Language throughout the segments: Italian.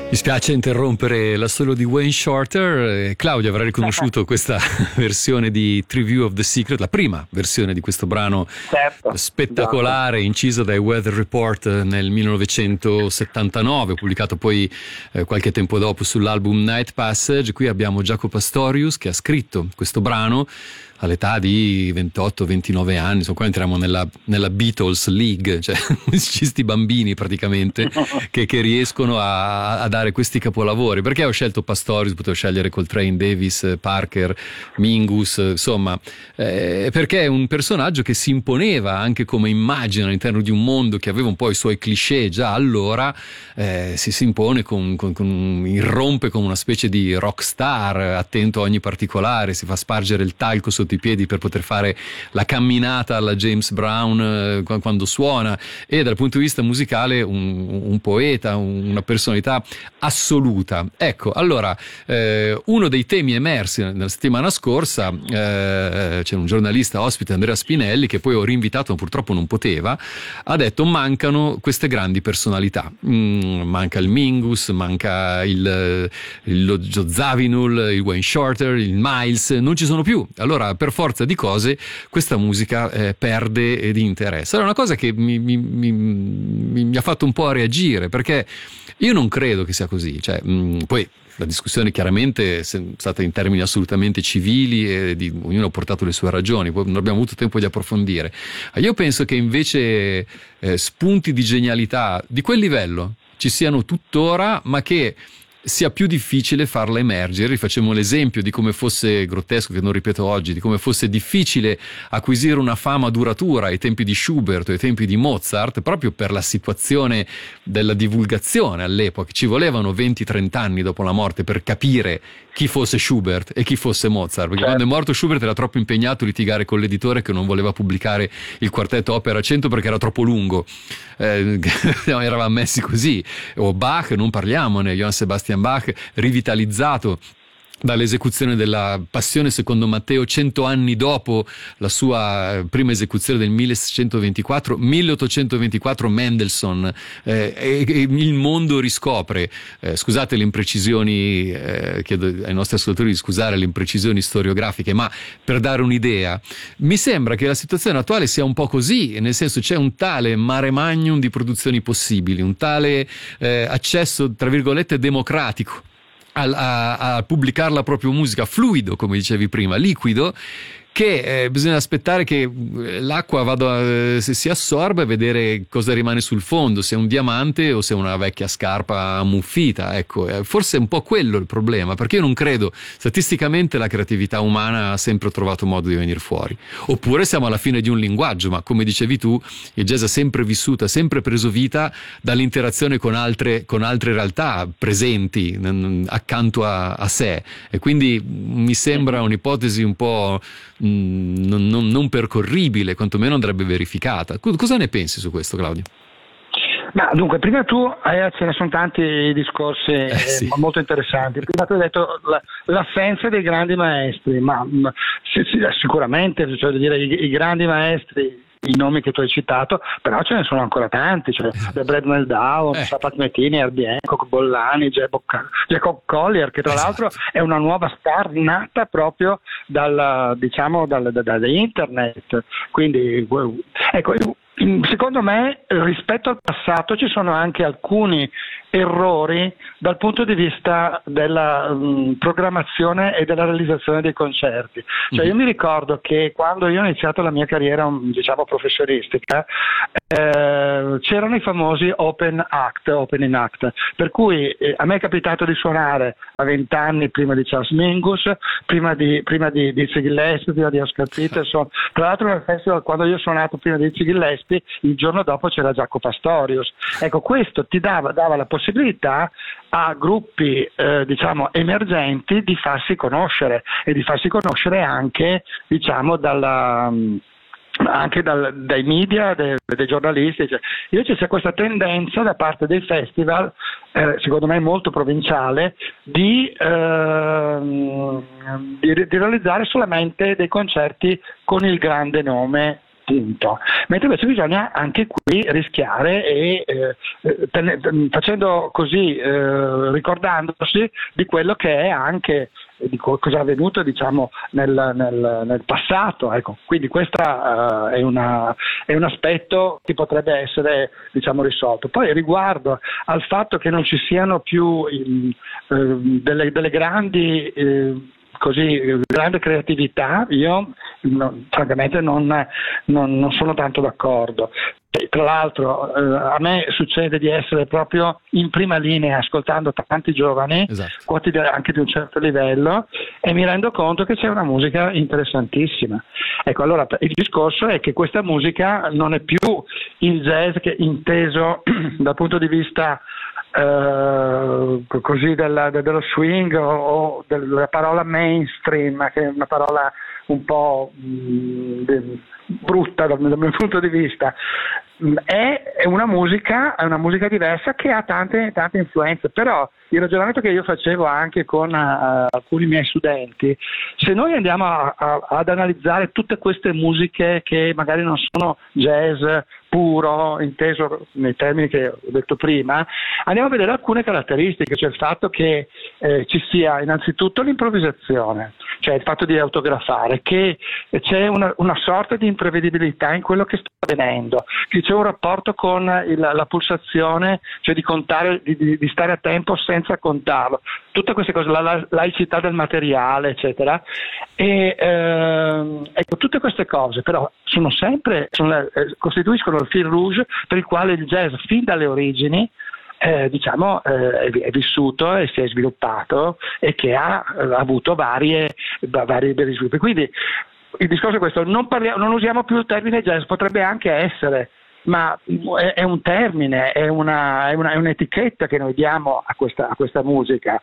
Mi spiace interrompere la solo di Wayne Shorter. Claudio avrà riconosciuto questa versione di Triview of the Secret, la prima versione di questo brano, certo, spettacolare, incisa dai Weather Report nel 1979, pubblicato poi qualche tempo dopo sull'album Night Passage. Qui abbiamo Jaco Pastorius che ha scritto questo brano all'età di 28-29 anni, insomma qua entriamo nella Beatles League, cioè musicisti bambini praticamente che riescono a dare questi capolavori. Perché ho scelto Pastorius? Potevo scegliere Coltrane, Davis, Parker, Mingus, insomma, perché è un personaggio che si imponeva anche come immagine all'interno di un mondo che aveva un po' i suoi cliché già allora, si impone irrompe come una specie di rock star, attento a ogni particolare, si fa spargere il talco sotto i piedi per poter fare la camminata alla James Brown quando suona, e dal punto di vista musicale un poeta, una personalità assoluta. Ecco, allora uno dei temi emersi nella settimana scorsa, c'è un giornalista ospite, Andrea Spinelli, che poi ho rinvitato ma purtroppo non poteva, ha detto mancano queste grandi personalità, manca il Mingus, manca lo Joe Zawinul, il Wayne Shorter, il Miles, non ci sono più. Allora per forza di cose questa musica perde di interesse. Allora una cosa che mi ha fatto un po' a reagire, perché io non credo che sia così, cioè poi la discussione chiaramente è stata in termini assolutamente civili e ognuno ha portato le sue ragioni, poi non abbiamo avuto tempo di approfondire. Io penso che invece spunti di genialità di quel livello ci siano tuttora, ma che sia più difficile farla emergere. Facciamo l'esempio di come fosse grottesco, che non ripeto oggi, di come fosse difficile acquisire una fama duratura ai tempi di Schubert o ai tempi di Mozart, proprio per la situazione della divulgazione all'epoca. Ci volevano 20-30 anni dopo la morte per capire chi fosse Schubert e chi fosse Mozart, perché quando è morto Schubert era troppo impegnato a litigare con l'editore che non voleva pubblicare il quartetto Opera 100 perché era troppo lungo. Eravamo messi così. O Bach, non parliamone, Johann Sebastian Bach, rivitalizzato dall'esecuzione della Passione secondo Matteo 100 anni dopo la sua prima esecuzione del 1824 Mendelssohn, e il mondo riscopre, scusate le imprecisioni, chiedo ai nostri ascoltatori di scusare le imprecisioni storiografiche, ma per dare un'idea mi sembra che la situazione attuale sia un po' così, nel senso c'è un tale mare magnum di produzioni possibili, un tale accesso tra virgolette democratico a pubblicare la propria musica, fluido come dicevi prima, liquido, che bisogna aspettare che l'acqua se si assorba e vedere cosa rimane sul fondo, se è un diamante o se è una vecchia scarpa ammuffita. Ecco, forse è un po' quello il problema, perché io non credo statisticamente la creatività umana ha sempre trovato modo di venire fuori. Oppure siamo alla fine di un linguaggio, ma come dicevi tu, il jazz ha sempre vissuto, ha sempre preso vita dall'interazione con altre realtà presenti accanto a sé, e quindi mi sembra un'ipotesi un po' non percorribile, quantomeno andrebbe verificata. Cosa ne pensi su questo, Claudio? Ma dunque, prima ce ne sono tanti discorsi sì, molto interessanti. Prima tu hai detto l'assenza dei grandi maestri, ma sicuramente, cioè dire, i grandi maestri, i nomi che tu hai citato, però ce ne sono ancora tanti, cioè Brad Meldau, Sapat Metini, Herbie Hancock, Bollani, Jacob Collier, che tra l'altro è una nuova star nata proprio da internet. Quindi ecco, secondo me rispetto al passato ci sono anche alcuni errori dal punto di vista della programmazione e della realizzazione dei concerti. Cioè io mi ricordo che quando io ho iniziato la mia carriera, diciamo, professionistica, c'erano i famosi open in act, per cui a me è capitato di suonare a 20 anni prima di Charles Mingus, prima di Dizzy Gillespie, prima di Oscar Peterson. Tra l'altro nel festival, quando io ho suonato prima di Dizzy Gillespie, il giorno dopo c'era Jaco Pastorius. Ecco, questo ti dava la possibilità a gruppi diciamo emergenti di farsi conoscere, e di farsi conoscere anche, diciamo, dai media, dei giornalisti. Cioè, invece c'è questa tendenza da parte dei festival, secondo me molto provinciale, di realizzare solamente dei concerti con il grande nome punto, mentre invece bisogna anche qui rischiare e facendo così, ricordandosi di quello che è anche di cosa è avvenuto, diciamo, nel passato, ecco. Quindi questa è un aspetto che potrebbe essere, diciamo, risolto. Poi riguardo al fatto che non ci siano più delle grandi grande creatività, io francamente non sono tanto d'accordo. Tra l'altro a me succede di essere proprio in prima linea ascoltando tanti giovani, esatto, anche di un certo livello, e mi rendo conto che c'è una musica interessantissima. Ecco, allora il discorso è che questa musica non è più il jazz che inteso dal punto di vista così dello swing o della parola mainstream, che è una parola un po' brutta dal mio punto di vista. È una musica diversa che ha tante influenze, però il ragionamento che io facevo anche con alcuni miei studenti, se noi andiamo ad analizzare tutte queste musiche che magari non sono jazz puro, inteso nei termini che ho detto prima, andiamo a vedere alcune caratteristiche, cioè il fatto che ci sia innanzitutto l'improvvisazione, cioè il fatto di autografare, che c'è una sorta di imprevedibilità in quello che sta avvenendo, che c'è un rapporto con la pulsazione, cioè di contare, di stare a tempo senza contarlo, tutte queste cose, la laicità del materiale, eccetera. E ecco, tutte queste cose però costituiscono il fil rouge per il quale il jazz fin dalle origini è vissuto e si è sviluppato e che ha avuto vari sviluppi. Quindi il discorso è questo: non usiamo più il termine jazz, potrebbe anche essere, ma è un termine, è un'etichetta che noi diamo a questa musica.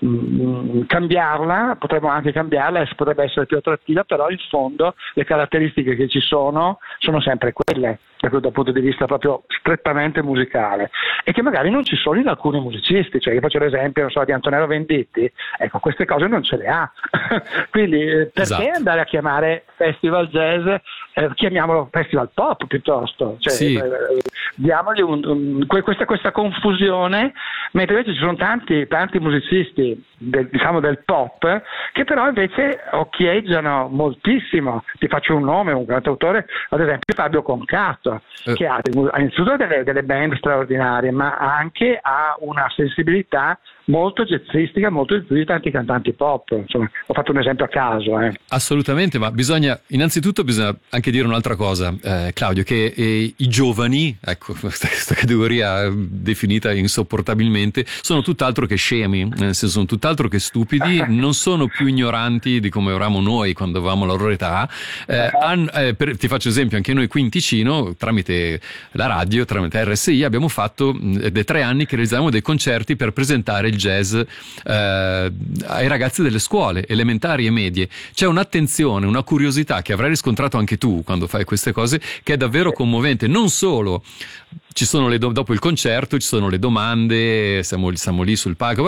Potremmo anche cambiarla e potrebbe essere più attrattiva, però in fondo le caratteristiche che ci sono sempre quelle, dal punto di vista proprio strettamente musicale, e che magari non ci sono in alcuni musicisti. Cioè, io faccio l'esempio, di Antonello Venditti, ecco, queste cose non ce le ha. Quindi perché esatto, andare a chiamare festival jazz, chiamiamolo festival pop piuttosto, cioè, sì, diamogli questa confusione, mentre invece ci sono tanti musicisti del pop che però invece occhieggiano moltissimo. Ti faccio un nome, un cantautore, ad esempio Fabio Concato, che ha innanzitutto delle band straordinarie, ma anche ha una sensibilità molto jazzistica, molto di tanti cantanti pop. Insomma, ho fatto un esempio a caso. Assolutamente, ma innanzitutto bisogna anche dire un'altra cosa, Claudio, che i giovani, ecco, questa categoria definita insopportabilmente, sono tutt'altro che scemi, nel senso sono tutt'altro che stupidi, non sono più ignoranti di come eravamo noi quando avevamo la loro età. Ti faccio esempio, anche noi qui in Ticino, tramite la radio, tramite RSI, abbiamo fatto dai 3 anni che realizziamo dei concerti per presentare il jazz ai ragazzi delle scuole elementari e medie. C'è un'attenzione, una curiosità che avrai riscontrato anche tu quando fai queste cose, che è davvero commovente. Non solo ci sono dopo il concerto ci sono le domande, siamo lì sul palco.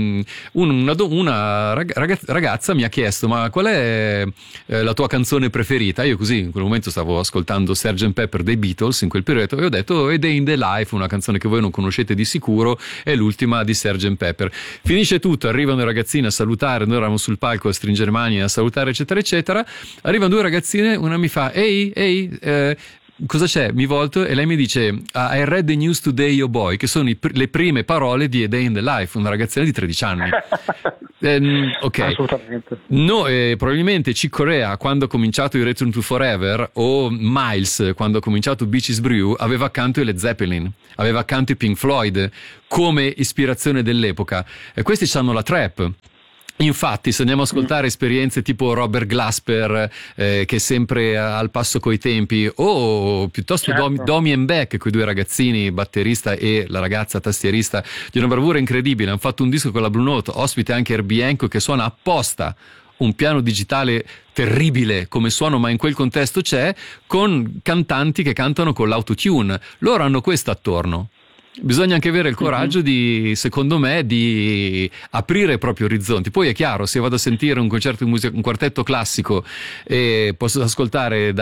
Una ragazza mi ha chiesto: ma qual è la tua canzone preferita? Io così in quel momento stavo ascoltando Sgt. Pepper dei Beatles in quel periodo e ho detto A Day in the Life, una canzone che voi non conoscete di sicuro, è l'ultima di Sgt. Pepper. Finisce tutto, arrivano i ragazzini a salutare, noi eravamo sul palco a stringere mani, a salutare, eccetera eccetera. Arrivano 2 ragazzine, una mi fa ehi, cosa c'è? Mi volto e lei mi dice I read the news today, oh boy, che sono le prime parole di A Day in the Life, una ragazzina di 13 anni. Ok, assolutamente. Probabilmente Chick Corea, quando ha cominciato i Return to Forever, o Miles quando ha cominciato Beaches Brew, aveva accanto i Led Zeppelin, aveva accanto i Pink Floyd come ispirazione dell'epoca, e questi hanno la trap. Infatti, se andiamo a ascoltare esperienze tipo Robert Glasper, che è sempre al passo coi tempi, o piuttosto certo, Domi and Beck, quei 2 ragazzini, batterista e la ragazza tastierista, di una bravura incredibile. Hanno fatto un disco con la Blue Note, ospite anche Herbie Hancock, che suona apposta un piano digitale terribile come suono, ma in quel contesto c'è, con cantanti che cantano con l'autotune. Loro hanno questo attorno. Bisogna anche avere il coraggio di, secondo me, di aprire i propri orizzonti. Poi è chiaro, se vado a sentire un concerto di musica, un quartetto classico, e posso ascoltare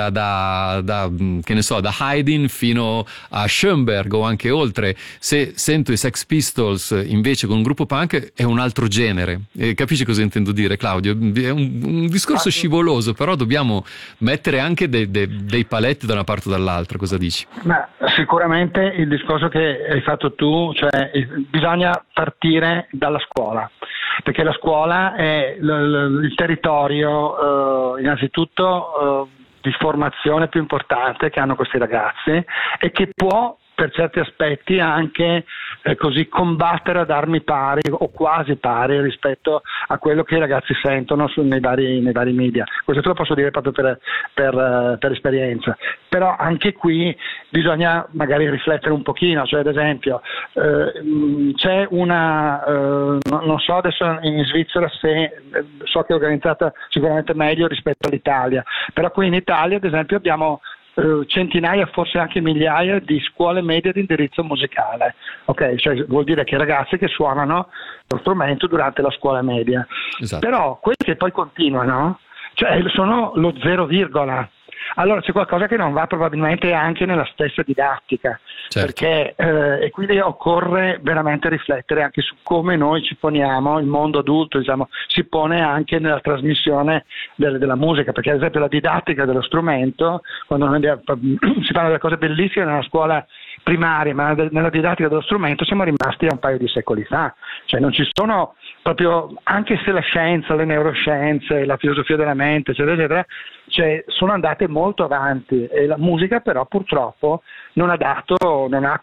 che ne so, da Haydn fino a Schoenberg o anche oltre. Se sento i Sex Pistols invece con un gruppo punk è un altro genere. Capisci cosa intendo dire, Claudio? È un discorso scivoloso, però dobbiamo mettere anche dei paletti da una parte o dall'altra. Cosa dici? Ma sicuramente il discorso che hai fatto tu, cioè bisogna partire dalla scuola, perché la scuola è il territorio innanzitutto di formazione più importante che hanno questi ragazzi e che può per certi aspetti anche così combattere ad armi pari o quasi pari rispetto a quello che i ragazzi sentono nei vari media. Questo te lo posso dire proprio per esperienza, però anche qui bisogna magari riflettere un pochino, cioè ad esempio c'è una non so adesso in Svizzera se so che è organizzata sicuramente meglio rispetto all'Italia, però qui in Italia ad esempio abbiamo centinaia, forse anche migliaia di scuole medie di indirizzo musicale, ok? Cioè vuol dire che ragazzi che suonano lo strumento durante la scuola media. Esatto. Però quelli che poi continuano, cioè sono lo 0, allora c'è qualcosa che non va probabilmente anche nella stessa didattica, certo. Perché e quindi occorre veramente riflettere anche su come noi ci poniamo, il mondo adulto diciamo, si pone anche nella trasmissione della musica, perché ad esempio la didattica dello strumento, quando si fanno delle cose bellissime nella scuola primaria, ma nella didattica dello strumento siamo rimasti a un paio di secoli fa, cioè non ci sono proprio, anche se la scienza, le neuroscienze, la filosofia della mente, eccetera, eccetera, cioè sono andate molto avanti e la musica però purtroppo non ha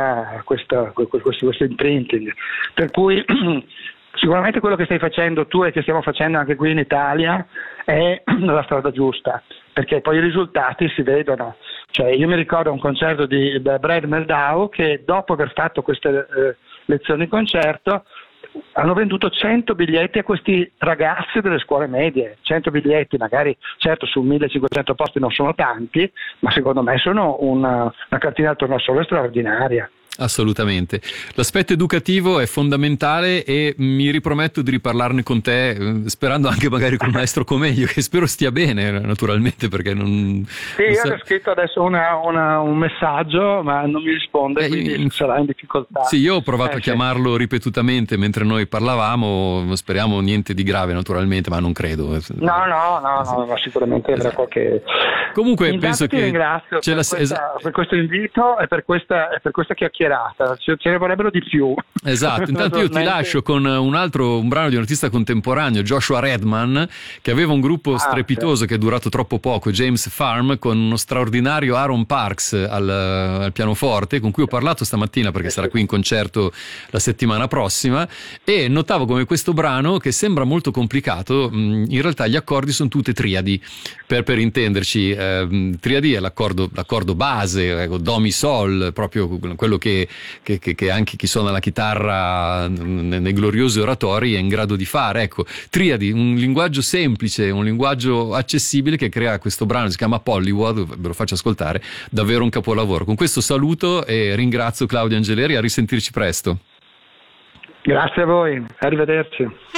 questo imprinting, per cui sicuramente quello che stai facendo tu e che stiamo facendo anche qui in Italia è la strada giusta, perché poi i risultati si vedono. Cioè io mi ricordo un concerto di Brad Meldau che dopo aver fatto queste lezioni di concerto hanno venduto 100 biglietti a questi ragazzi delle scuole medie. 100 biglietti magari, certo su 1500 posti non sono tanti, ma secondo me sono una cartina al tornasole straordinaria. Assolutamente. L'aspetto educativo è fondamentale e mi riprometto di riparlarne con te, sperando anche magari con il maestro Comeglio, che spero stia bene naturalmente, perché non... Sì, io ho scritto adesso un messaggio ma non mi risponde, quindi sarà in difficoltà. Sì, io ho provato a chiamarlo ripetutamente mentre noi parlavamo, speriamo niente di grave naturalmente, ma non credo. No, sicuramente avrà qualche... Comunque intanto penso ti che ringrazio per questo invito e per questa chiacchierata. Ce ne vorrebbero di più. Esatto, intanto io ti lascio con un brano di un artista contemporaneo, Joshua Redman, che aveva un gruppo strepitoso che è durato troppo poco, James Farm, con uno straordinario Aaron Parks al pianoforte, con cui ho parlato stamattina perché sarà qui in concerto la settimana prossima, e notavo come questo brano, che sembra molto complicato, in realtà gli accordi sono tutte triadi, per intenderci. Triadi è l'accordo base, do mi sol, proprio quello che anche chi suona la chitarra nei gloriosi oratori è in grado di fare. Ecco, triadi, un linguaggio semplice, un linguaggio accessibile che crea questo brano, si chiama Polliwood, ve lo faccio ascoltare, davvero un capolavoro. Con questo saluto e ringrazio Claudio Angeleri, a risentirci presto. Grazie a voi, arrivederci.